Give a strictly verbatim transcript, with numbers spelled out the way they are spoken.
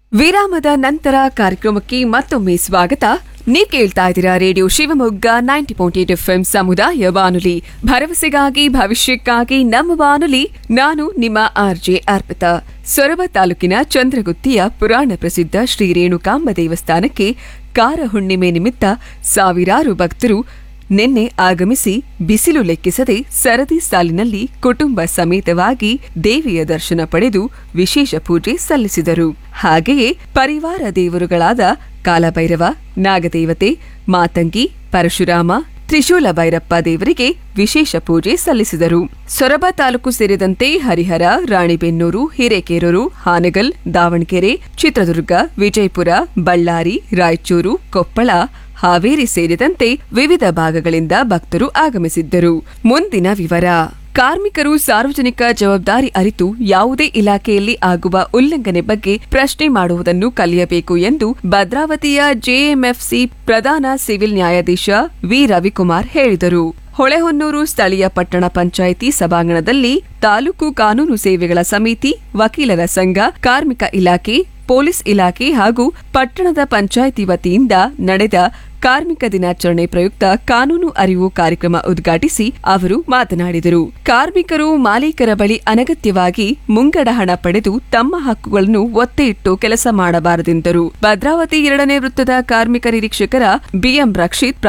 ವಿರಾಮದ ನಂತರ ಕಾರ್ಯಕ್ರಮಕ್ಕೆ ಮತ್ತೊಮ್ಮೆ ಸ್ವಾಗತ. ನೀವು ಕೇಳ್ತಾ ಇದ್ದೀರಾ radio Shivamogga ninety point eight F M ಸಮುದಾಯ ಬಾನುಲಿ, ಭರವಸೆಗಾಗಿ ಭವಿಷ್ಯಕ್ಕಾಗಿ ನಮ್ಮ ಬಾನುಲಿ. ನಾನು ನಿಮ್ಮ ಆರ್ಜೆ ಅರ್ಪಿತಾ. ಸೊರಬ ತಾಲೂಕಿನ ಚಂದ್ರಗುತ್ತಿಯ ಪುರಾಣ ಪ್ರಸಿದ್ಧ ಶ್ರೀ ರೇಣುಕಾಂಬ ದೇವಸ್ಥಾನಕ್ಕೆ ಕಾರ ಹುಣ್ಣಿಮೆ ನಿಮಿತ್ತ ಸಾವಿರಾರು ಭಕ್ತರು ನಿನ್ನೆ ಆಗಮಿಸಿ ಬಿಸಿಲು ಲೆಕ್ಕಿಸದೆ ಸರದಿ ಸಾಲಿನಲ್ಲಿ ಕುಟುಂಬ ಸಮೇತವಾಗಿ ದೇವಿಯ ದರ್ಶನ ಪಡೆದು ವಿಶೇಷ ಪೂಜೆ ಸಲ್ಲಿಸಿದರು. ಹಾಗೆಯೇ ಪರಿವಾರ ದೇವರುಗಳಾದ ಕಾಲಭೈರವ, ನಾಗದೇವತೆ, ಮಾತಂಗಿ, ಪರಶುರಾಮ, ತ್ರಿಶೂಲ ಭೈರಪ್ಪ ದೇವರಿಗೆ ವಿಶೇಷ ಪೂಜೆ ಸಲ್ಲಿಸಿದರು. ಸೊರಬ ತಾಲೂಕು ಸೇರಿದಂತೆ ಹರಿಹರ, ರಾಣಿಬೆನ್ನೂರು, ಹಿರೇಕೆರೂರು, ಹಾನಗಲ್, ದಾವಣಗೆರೆ, ಚಿತ್ರದುರ್ಗ, ವಿಜಯಪುರ, ಬಳ್ಳಾರಿ, ರಾಯಚೂರು, ಕೊಪ್ಪಳ, ಹಾವೇರಿ ಸೇರಿದಂತೆ ವಿವಿಧ ಭಾಗಗಳಿಂದ ಭಕ್ತರು ಆಗಮಿಸಿದ್ದರು. ಮುಂದಿನ ವಿವರ. ಕಾರ್ಮಿಕರು ಸಾರ್ವಜನಿಕ ಜವಾಬ್ದಾರಿ ಅರಿತು ಯಾವುದೇ ಇಲಾಖೆಯಲ್ಲಿ ಆಗುವ ಉಲ್ಲಂಘನೆ ಬಗ್ಗೆ ಪ್ರಶ್ನೆ ಮಾಡುವುದನ್ನು ಕಲಿಯಬೇಕು ಎಂದು ಭದ್ರಾವತಿಯ ಜೆಎಂಎಫ್ಸಿ ಪ್ರಧಾನ ಸಿವಿಲ್ ನ್ಯಾಯಾಧೀಶ ವಿ ರವಿಕುಮಾರ್ ಹೇಳಿದರು. ಹೊಳೆಹೊನ್ನೂರು ಸ್ಥಳೀಯ ಪಟ್ಟಣ ಪಂಚಾಯಿತಿ ಸಭಾಂಗಣದಲ್ಲಿ ತಾಲೂಕು ಕಾನೂನು ಸೇವೆಗಳ ಸಮಿತಿ, ವಕೀಲರ ಸಂಘ, ಕಾರ್ಮಿಕ ಇಲಾಖೆ, ಪೊಲೀಸ್ ಇಲಾಖೆ ಹಾಗೂ ಪಟ್ಟಣದ ಪಂಚಾಯಿತಿ ವತಿಯಿಂದ ನಡೆದ ಕಾರ್ಮಿಕ ದಿನಾಚರಣೆ ಪ್ರಯುಕ್ತ ಕಾನೂನು ಅರಿವು ಕಾರ್ಯಕ್ರಮ ಉದ್ಘಾಟಿಸಿ ಅವರು ಮಾತನಾಡಿದರು. ಕಾರ್ಮಿಕರು ಮಾಲೀಕರ ಬಳಿ ಅನಗತ್ಯವಾಗಿ ಮುಂಗಡ ಹಣ ಪಡೆದು ತಮ್ಮ ಹಕ್ಕುಗಳನ್ನು ಒತ್ತೆ ಇಟ್ಟು ಕೆಲಸ ಮಾಡಬಾರದೆಂದರು. ಭದ್ರಾವತಿ ಎರಡನೇ ವೃತ್ತದ ಕಾರ್ಮಿಕ ನಿರೀಕ್ಷಕರ ಬಿಎಂ ರಕ್ಷಿತ್